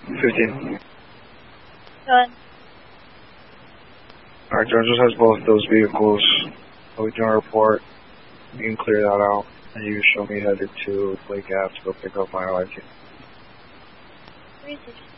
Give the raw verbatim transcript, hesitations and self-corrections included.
fifteen. Good. Alright, George just has both those vehicles. So we can report. You can clear that out. And you show me headed to Lake Ave to go pick up my O I G. Three sixty.